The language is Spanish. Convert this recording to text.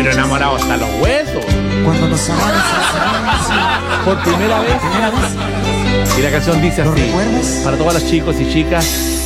Pero enamorado hasta los huesos. Cuando nos amamos en silencio. Por primera vez. Primera vez. Y la canción dice ¿Lo así. recuerdas? Para todas las chicos y chicas